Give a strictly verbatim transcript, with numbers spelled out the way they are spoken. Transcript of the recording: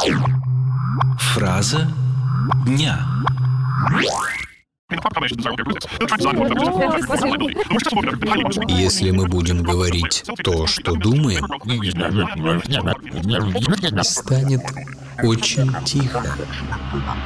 Фраза дня. Если мы будем говорить то, что думаем, станет очень тихо.